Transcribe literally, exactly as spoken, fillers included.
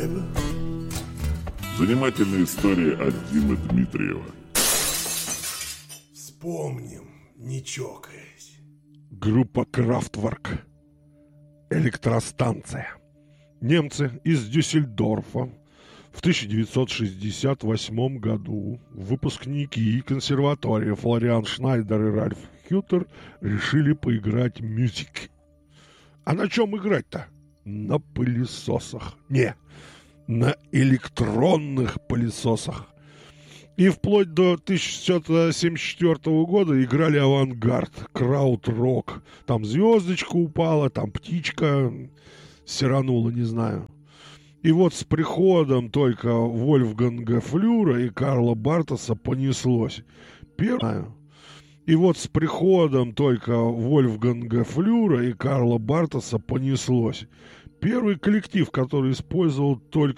Занимательная история от Димы Дмитриева. Вспомним, не чокаясь. Группа Крафтворк. Электростанция. Немцы из Дюссельдорфа в тысяча девятьсот шестьдесят восьмом году выпускники консерватории Флориан Шнайдер и Ральф Хютер решили поиграть мюзик. А на чем играть-то? На пылесосах. Не, на электронных пылесосах. И вплоть до тысяча девятьсот семьдесят четвёртого года играли авангард, крауд-рок. Там звездочка упала, там птичка сиранула, не знаю. И вот с приходом только Вольфганга Флюра и Карла Бартоса понеслось. Первое. И вот с приходом только Вольфганга Флюра и Карла Бартоса понеслось. Первый коллектив, который использовал только